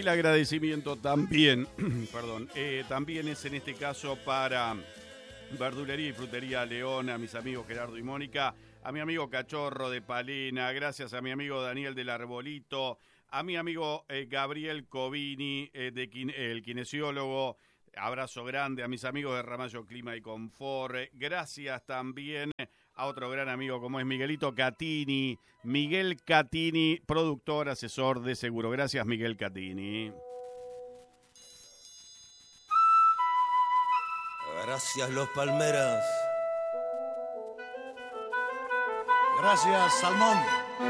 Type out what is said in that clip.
el agradecimiento también, perdón, también es en este caso para Verdulería y Frutería León, a mis amigos Gerardo y Mónica, a mi amigo Cachorro de Palena, gracias a mi amigo Daniel del Arbolito, a mi amigo Gabriel Covini, el kinesiólogo, abrazo grande, a mis amigos de Ramallo Clima y Confort, gracias también a otro gran amigo como es Miguelito Catini, Miguel Catini, productor, asesor de seguro. Gracias, Miguel Catini. Gracias, Los Palmeras. Gracias, Salmón.